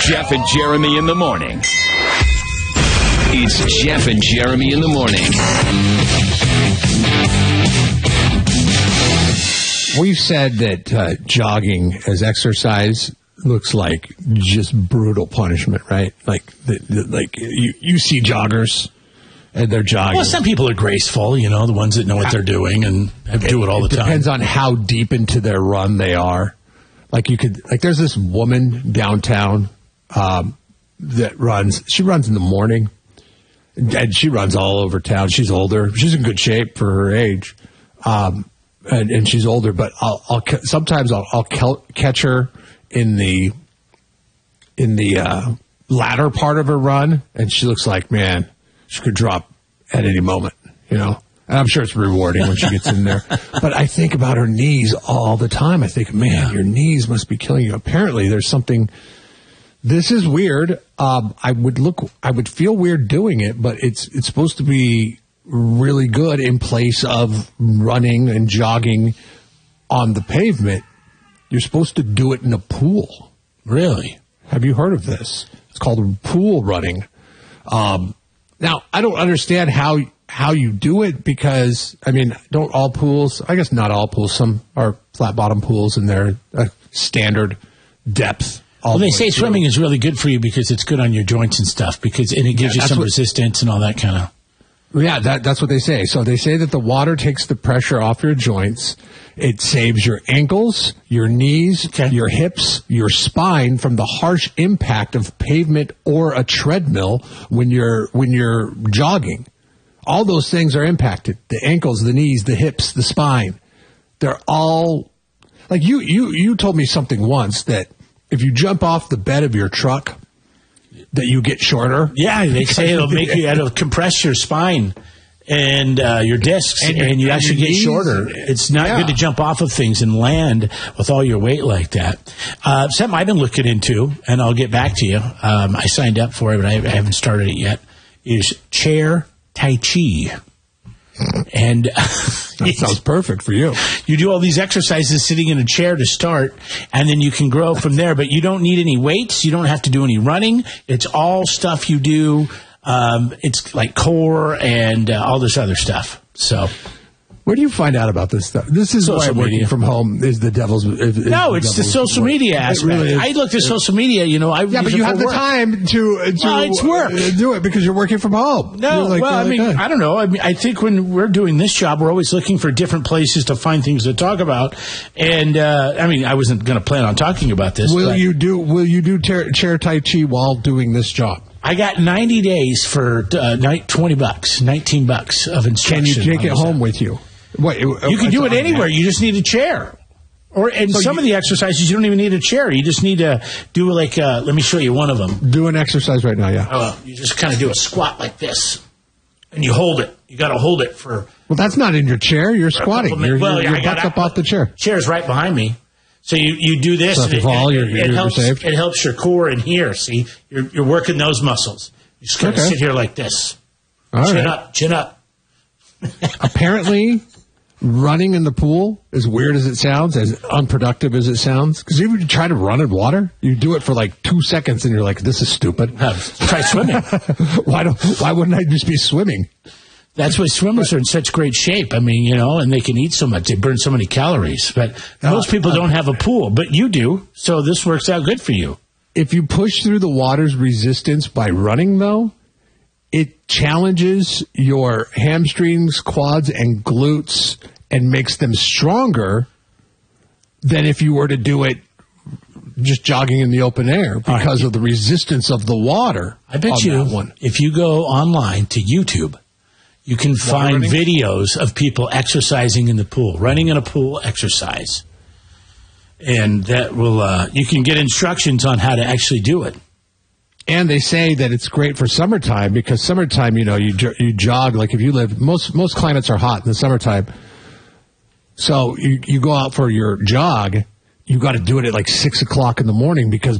Jeff and Jeremy in the morning. It's Jeff and Jeremy in the morning. We've said that jogging as exercise looks like just brutal punishment, right? Like you see joggers and they're jogging. Well, some people are graceful, the ones that know what they're doing and do it all the time. It depends on how deep into their run they are. There's this woman downtown that runs. She runs in the morning, and she runs all over town. She's older. She's in good shape for her age, and she's older. But sometimes I'll catch her in the latter part of her run, and she looks like, man, she could drop at any moment, And I'm sure it's rewarding when she gets in there. But I think about her knees all the time. I think, man, your knees must be killing you. Apparently, there's something. This is weird. I would feel weird doing it, but it's supposed to be really good in place of running and jogging on the pavement. You're supposed to do it in a pool. Really? Have you heard of this? It's called pool running. Now, I don't understand how you do it because, don't all pools, I guess not all pools, some are flat bottom pools and they're a standard depth. Well, they say swimming is really good for you because it's good on your joints and stuff and it gives you some resistance and all that kind of. Yeah, that's what they say. So they say that the water takes the pressure off your joints. It saves your ankles, your knees, your hips, your spine from the harsh impact of pavement or a treadmill when you're jogging. All those things are impacted. The ankles, the knees, the hips, the spine. They're all like you told me something once that if you jump off the bed of your truck that you get shorter. Yeah, they say it'll compress your spine and your discs, and you actually get shorter. It's not good to jump off of things and land with all your weight like that. Something I've been looking into, and I'll get back to you. I signed up for it, but I haven't started it yet, is chair Tai Chi. And that sounds perfect for you. You do all these exercises sitting in a chair to start, and then you can grow from there. But you don't need any weights. You don't have to do any running. It's all stuff you do. It's like core and all this other stuff. So, where do you find out about this stuff? This is why working from home is the devil's. No, it's the social media aspect. Really I looked at social media. But you have the time to it's work. Do it because you're working from home. No, I don't know. I think when we're doing this job, we're always looking for different places to find things to talk about. And I wasn't going to plan on talking about this. Will you do chair Tai Chi while doing this job? I got 90 days for $20, $19 of instruction. Can you take it home with you? You can do it anywhere. You just need a chair. Some of the exercises, you don't even need a chair. You just need to do let me show you one of them. Do an exercise right now, yeah. You just kind of do a squat like this, and you hold it. You got to hold it for. Well, that's not in your chair. You're squatting. You're back up off the chair. Chair's right behind me. So you do this, so and it helps your core in here. See, you're working those muscles. You just got to sit here like this. Chin up. Apparently, running in the pool, as weird as it sounds, as unproductive as it sounds, because even if you try to run in water, you do it for 2 seconds, and you're like, "This is stupid." Try swimming. Why wouldn't I just be swimming? That's why swimmers are in such great shape. And they can eat so much. They burn so many calories. But most people don't have a pool. But you do. So this works out good for you. If you push through the water's resistance by running, though, it challenges your hamstrings, quads, and glutes and makes them stronger than if you were to do it just jogging in the open air because of the resistance of the water. I bet you, if you go online to YouTube, you can find videos of people exercising in the pool, running in a pool exercise. And that will, you can get instructions on how to actually do it. And they say that it's great for summertime because summertime, you jog. Like if you live, most climates are hot in the summertime. So you go out for your jog, you got to do it at 6 o'clock in the morning because